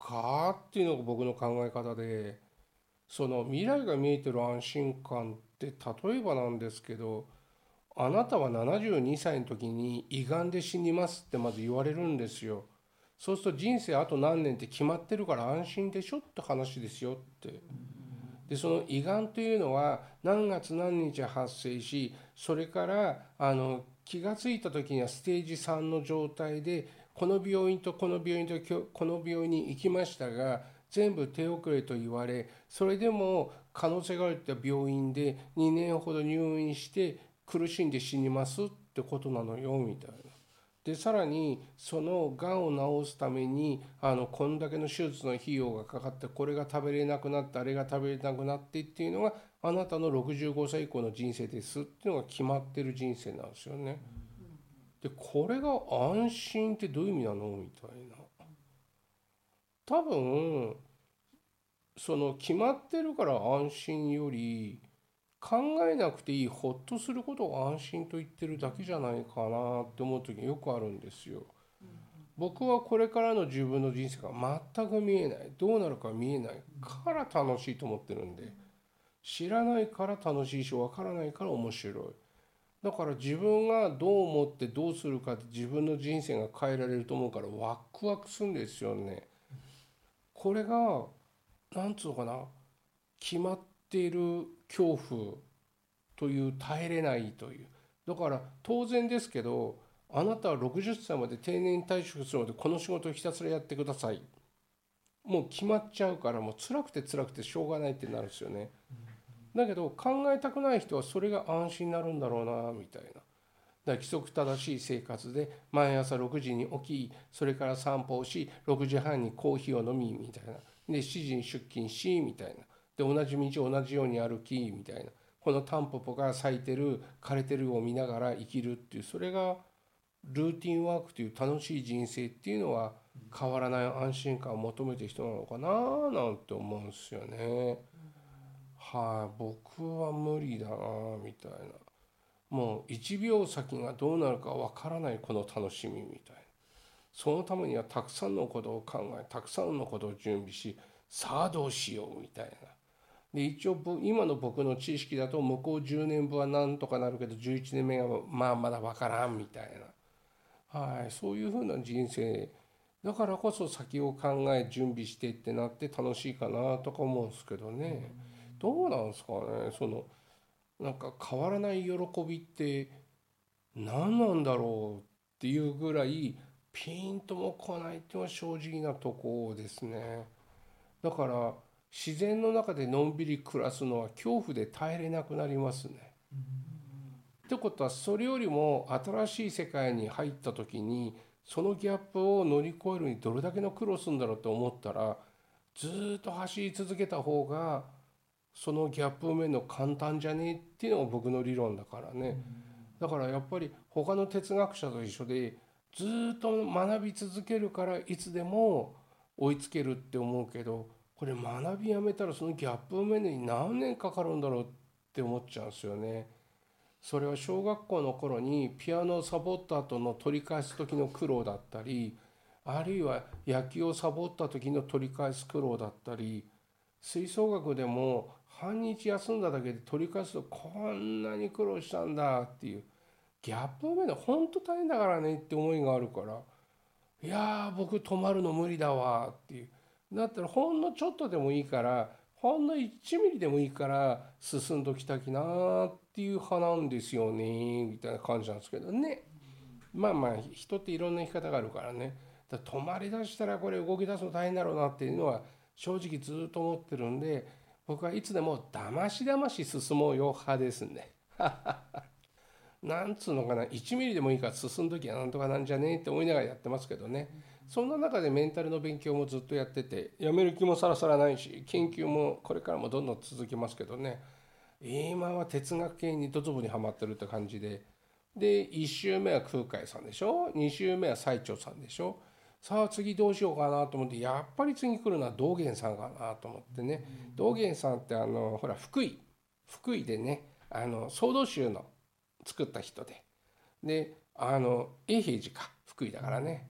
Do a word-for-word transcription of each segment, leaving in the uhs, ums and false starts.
かっていうのが僕の考え方で、その未来が見えてる安心感って例えばなんですけど、あなたはななじゅうにさいの時に胃がんで死にますってまず言われるんですよ。そうすると人生あと何年って決まってるから安心でしょって話ですよって。でその胃がんというのは何月何日発生し、それからあの気がついた時にはステージさんの状態で、この病院とこの病院とこの病院に行きましたが全部手遅れと言われ、それでも可能性があるって病院でにねんほど入院して苦しんで死にますってことなのよみたいな。でさらにそのがんを治すためにあのこんだけの手術の費用がかかって、これが食べれなくなってあれが食べれなくなってっていうのがあなたのろくじゅうごさい以降の人生ですっていうのが決まってる人生なんですよね。でこれが安心ってどういう意味なのみたいな。多分その決まってるから安心より、考えなくていいほっとすることを安心と言ってるだけじゃないかなって思う時よくあるんですよ。僕はこれからの自分の人生が全く見えない、どうなるか見えないから楽しいと思ってるんで、知らないから楽しいし、わからないから面白い。だから自分がどう思ってどうするかで自分の人生が変えられると思うからワクワクするんですよね。これがなんつうのかな、決まっている恐怖という、耐えれないという。だから当然ですけど、あなたはろくじゅっさいまで定年退職するのでこの仕事をひたすらやってください、もう決まっちゃうから、もう辛くて辛くてしょうがないってなるんですよね。だけど考えたくない人はそれが安心になるんだろうなみたいな。だから規則正しい生活で毎朝ろくじに起き、それから散歩をし、ろくじはんにコーヒーを飲みみたいな。でしちじに出勤しみたいな。で同じ道を同じように歩きみたいな。このタンポポが咲いてる枯れてるを見ながら生きるっていう、それがルーティンワークという楽しい人生っていうのは、変わらない安心感を求めてる人なのかななんて思うんですよね。はい、僕は無理だなみたいな。もういちびょう先がどうなるかわからないこの楽しみみたいな。そのためにはたくさんのことを考え、たくさんのことを準備し、さあどうしようみたいな。で一応今の僕の知識だと向こうじゅうねんぶはなんとかなるけどじゅういちねんめはまあまだわからんみたいな。はい、そういうふうな人生だからこそ先を考え準備してってなって楽しいかなとか思うんですけどね。どうなんですかね。そのなんか変わらない喜びって何なんだろうっていうぐらいピンとも来ないっていうのは正直なとこですね。だから自然の中でのんびり暮らすのは恐怖で耐えれなくなりますね。ってことはそれよりも新しい世界に入った時にそのギャップを乗り越えるにどれだけの苦労するんだろうと思ったら、ずっと走り続けた方がそのギャップ埋めるの簡単じゃねえっていうのが僕の理論だからね。だからやっぱり他の哲学者と一緒で、ずっと学び続けるからいつでも追いつけるって思うけど、これ学びやめたらそのギャップ埋めるのに何年かかるんだろうって思っちゃうんですよね。それは小学校の頃にピアノをサボった後の取り返す時の苦労だったり、あるいは野球をサボった時の取り返す苦労だったり、吹奏楽でも半日休んだだけで取り返すとこんなに苦労したんだっていう、ギャップ埋めるの本当大変だからねって思いがあるから、いやー僕止まるの無理だわっていう。だったらほんのちょっとでもいいから、ほんのいちミリでもいいから進んどきたきなーっていう派なんですよねみたいな感じなんですけどね。まあまあ人っていろんな生き方があるからね。だから止まりだしたらこれ動き出すの大変だろうなっていうのは正直ずっと思ってるんで、僕はいつでもだましだまし進もうよ派ですね。なんつうのかな、いちミリでもいいから進んどきゃなんとかなんじゃねえって思いながらやってますけどね。そんな中でメンタルの勉強もずっとやってて、やめる気もさらさらないし、研究もこれからもどんどん続きますけどね。今は哲学系にドツボにはまってるって感じで。で、いち週目は空海さんでしょ、に週目は最澄さんでしょ。さあ次どうしようかなと思って、やっぱり次来るのは道元さんかなと思ってね。道元さんってあのほら福井福井でね、あの総統宗の作った人で、であの永平寺か福井だからね、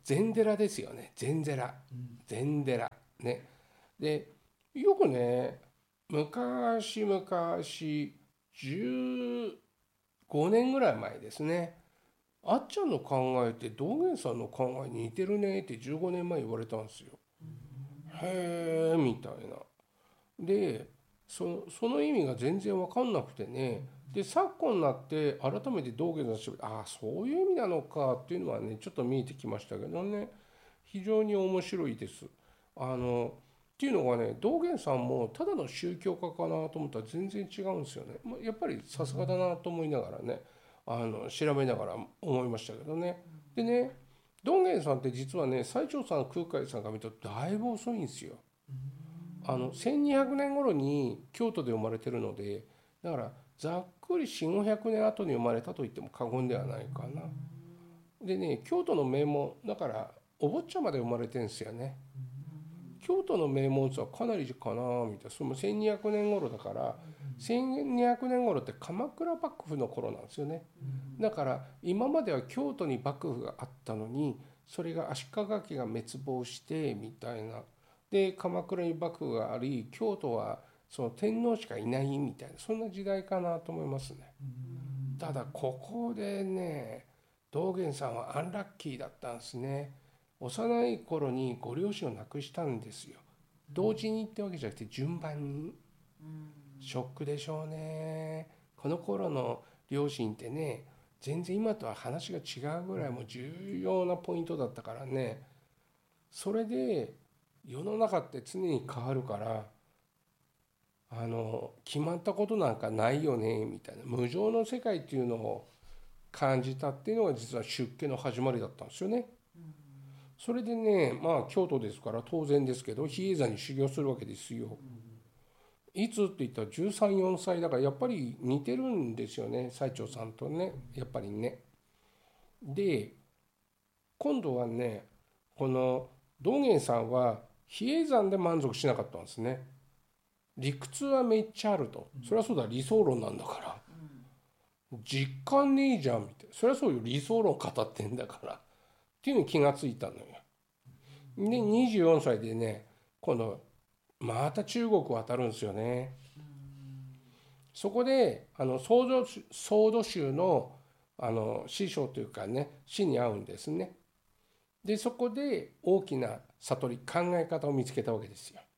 禅寺ですよね。禅寺。禅寺。ね。で、よくね、昔々、じゅうごねんぐらい前ですね。あっちゃんの考えって道元さんの考えに似てるねってじゅうごねんまえ言われたんですよ。へえ、みたいな。で、そその意味が全然分かんなくてね。で、昨今になって改めて道元の調べて、ああ、そういう意味なのかっていうのはね、ちょっと見えてきましたけどね。非常に面白いです。あの、っていうのがね、道元さんもただの宗教家かなと思ったら全然違うんですよね。まあやっぱりさすがだなと思いながらね、あの調べながら思いましたけどね。でね、道元さんって実はね、最澄さん空海さんが見たらだいぶ遅いんですよ。あのせんにひゃくねん頃に京都で生まれてるので、だからざっくりよん、ごひゃくねん後に生まれたと言っても過言ではないかな。でね、京都の名門だからお坊ちゃまで生まれてるんですよね。京都の名門はかなりかなみたいな。そのせんにひゃくねん頃だから、せんにひゃくねん頃って鎌倉幕府の頃なんですよね。だから今までは京都に幕府があったのに、それが足利家が滅亡してみたいな。で、鎌倉に幕府があり、京都はその天皇しかいないみたいな、そんな時代かなと思いますね。ただここでね、道元さんはアンラッキーだったんですね。幼い頃にご両親を亡くしたんですよ。同時にってわけじゃなくて順番に。ショックでしょうね。この頃の両親ってね、全然今とは話が違うぐらいもう重要なポイントだったからね。それで世の中って常に変わるから、あの決まったことなんかないよねみたいな、無常の世界っていうのを感じたっていうのが実は出家の始まりだったんですよね。それでね、まあ京都ですから当然ですけど、比叡山に修行するわけですよ。いつって言ったらじゅうさん、よんさいだから、やっぱり似てるんですよね、最澄さんとね、やっぱりね。で、今度はね、この道元さんは比叡山で満足しなかったんですね。理屈はめっちゃあると。それはそうだ、理想論なんだから。実感ねえじゃんみたいな。それはそうよ、理想論語ってんだから。っていうのに気がついたのよ。で、にじゅうよんさいでね、今度、また中国渡るんですよね。そこで、あの、総土総土宗の、あの、師匠というかね、師に会うんですね。で、そこで大きな悟り、考え方を見つけたわけですよ。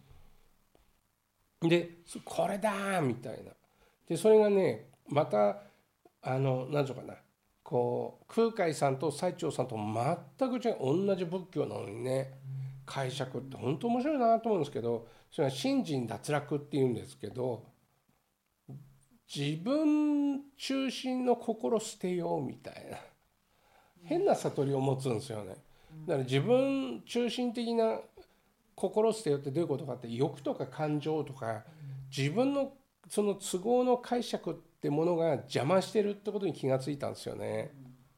で、これだみたいな。で、それがね、また、あの、何て言うかな、こう、空海さんと最澄さんと全く違う、同じ仏教なのにね、解釈って本当面白いなと思うんですけど、それは信心脱落っていうんですけど、自分中心の心捨てようみたいな、変な悟りを持つんですよね。だから自分中心的な心捨てようってどういうことかって、欲とか感情とか自分のその都合の解釈ってものが邪魔してるってことに気がついたんですよね。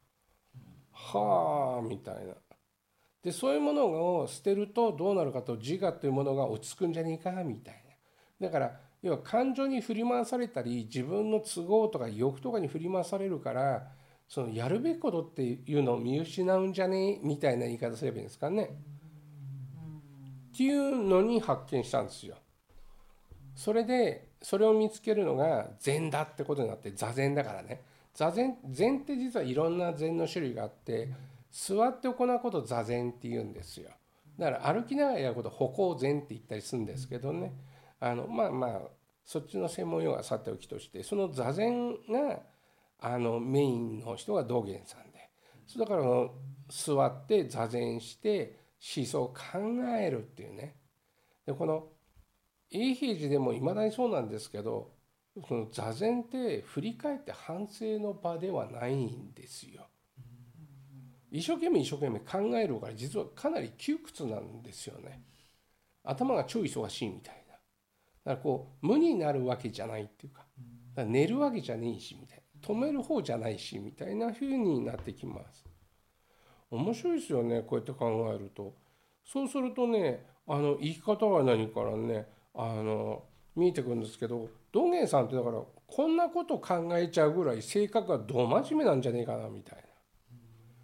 はあみたいな。でそういうものを捨てるとどうなるかと、自我というものが落ち着くんじゃねえかみたいな。だから要は感情に振り回されたり、自分の都合とか欲とかに振り回されるから、そのやるべきことっていうのを見失うんじゃねえみたいな言い方すればいいんですかね。っていうのに発見したんですよ。それでそれを見つけるのが禅だってことになって、座禅だからね。座禅、禅って実はいろんな禅の種類があって、座って行うことを座禅って言うんですよ。だから歩きながらやることを歩行禅って言ったりするんですけどね。あのまあまあそっちの専門用語はさておきとして、その座禅があのメインの人が道元さんで、だから座って座禅して思想を考えるっていうね。でこの永平寺でもいまだにそうなんですけど、その座禅って振り返って反省の場ではないんですよ。一生懸命一生懸命考えるから実はかなり窮屈なんですよね。頭が超忙しいみたいな。だからこう無になるわけじゃないっていうか、だから寝るわけじゃねえしみたいな、止める方じゃないしみたいな風になってきます。面白いですよね、こうやって考えると。そうするとね、あの生き方は何からね、あの見えてくるんですけど、道元さんってだからこんなこと考えちゃうぐらい性格がど真面目なんじゃねえかなみたいな。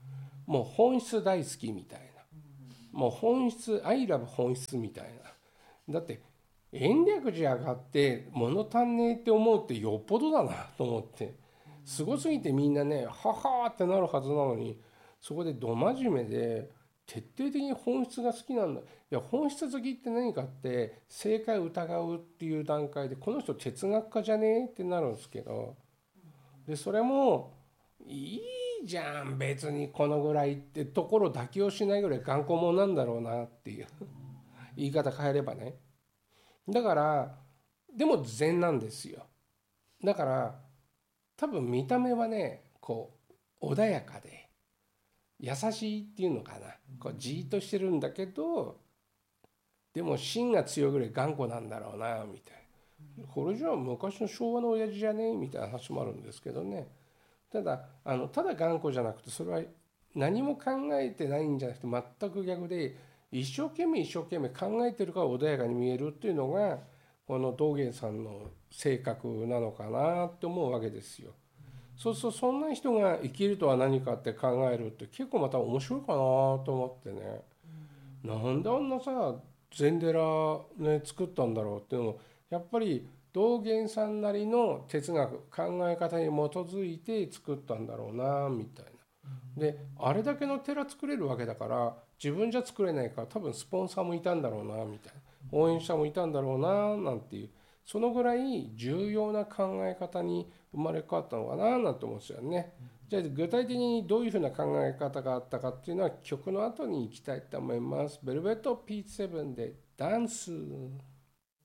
もう本質大好きみたいな、もう本質、アイラブ本質みたいな。だって延暦寺上がって物足んねえって思うってよっぽどだなと思って、すごすぎてみんなねははーってなるはずなのに、そこでど真面目で徹底的に本質が好きなんだ。いや本質好きって何かって、正解を疑うっていう段階でこの人哲学家じゃねえってなるんですけど、でそれもいいじゃん別にこのぐらいってところ妥協しないぐらい頑固者なんだろうなっていう言い方変えればね。だからでも禅なんですよ。だから多分見た目はねこう穏やかで優しいっていうのかな、こうじーっとしてるんだけど、でも芯が強いぐらい頑固なんだろうなみたいな。これじゃあ昔の昭和の親父じゃねえみたいな話もあるんですけどね。ただあのただ頑固じゃなくて、それは何も考えてないんじゃなくて全く逆で、一生懸命一生懸命考えてるから穏やかに見えるっていうのがこの道元さんの性格なのかなって思うわけですよ。そうするとそんな人が生きるとは何かって考えるって結構また面白いかなと思ってね。なんであんなさ禅寺ね作ったんだろうっていうのも、やっぱり道元さんなりの哲学考え方に基づいて作ったんだろうなみたいな。であれだけの寺作れるわけだから、自分じゃ作れないから多分スポンサーもいたんだろうなみたいな、応援者もいたんだろうななんていう、そのぐらい重要な考え方に生まれ変わったのかななんて思うんですよね。じゃあ具体的にどういうふうな考え方があったかっていうのは曲の後に行きたいと思います。ベルベットピーチセブンでダンス。